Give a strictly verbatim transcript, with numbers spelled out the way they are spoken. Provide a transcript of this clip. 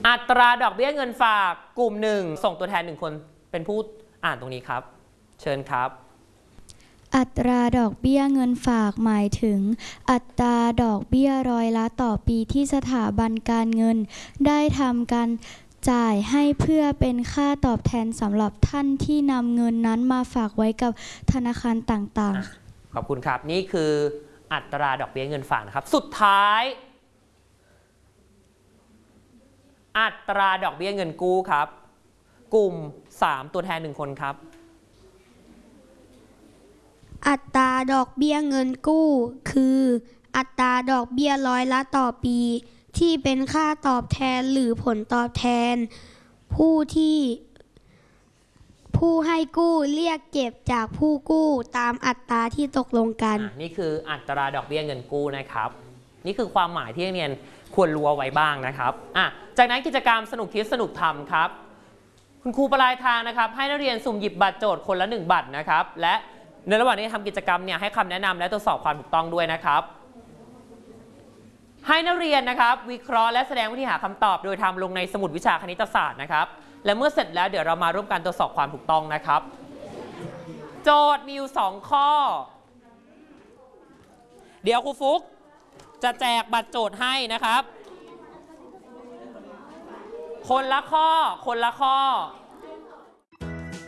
อัตราดอกเบี้ยเงินฝากกลุ่มหนึ่งส่งตัวแทนหนึ่งคนเป็นผู้อ่านตรงนี้ครับเชิญครับอัตราดอกเบี้ยเงินฝากหมายถึงอัตราดอกเบี้ยร้อยละต่อปีที่สถาบันการเงินได้ทำการจ่ายให้เพื่อเป็นค่าตอบแทนสำหรับท่านที่นำเงินนั้นมาฝากไว้กับธนาคารต่างๆขอบคุณครับนี่คืออัตราดอกเบี้ยเงินฝากนะครับสุดท้ายอัตราดอกเบี้ยเงินกู้ครับกลุ่มสามตัวแทนหนึ่งคนครับอัตราดอกเบี้ยเงินกู้คืออัตราดอกเบี้ยร้อยละต่อปีที่เป็นค่าตอบแทนหรือผลตอบแทนผู้ที่ผู้ให้กู้เรียกเก็บจากผู้กู้ตามอัตราที่ตกลงกันนี่คืออัตราดอกเบี้ยเงินกู้นะครับนี่คือความหมายที่นักเรียนควรรู้เอาไว้บ้างนะครับอ่ะจากนั้นกิจกรรมสนุกคิดสนุกทำครับคุณครูปลายทางนะครับให้นักเรียนสุ่มหยิบบัตรโจทย์คนละหนึ่งบัตรนะครับและในระหว่างนี้ทำกิจกรรมเนี่ยให้คำแนะนำและตรวจสอบความถูกต้องด้วยนะครับให้นักเรียนนะครับวิเคราะห์และแสดงวิธีหาคำตอบโดยทำลงในสมุดวิชาคณิตศาสตร์นะครับและเมื่อเสร็จแล้วเดี๋ยวเรามาร่วมกันตรวจสอบความถูกต้องนะครับโจทย์มีอยู่สองข้อเดี๋ยวครูฟุกจะแจกบัตรโจทย์ให้นะครับคนละข้อคนละข้อ